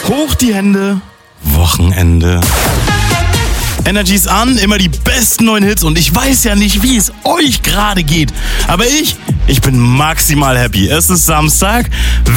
Hoch die Hände, Wochenende. Energy's an, immer die besten neuen Hits und ich weiß ja nicht, wie es euch gerade geht. Aber ich bin maximal happy. Es ist Samstag.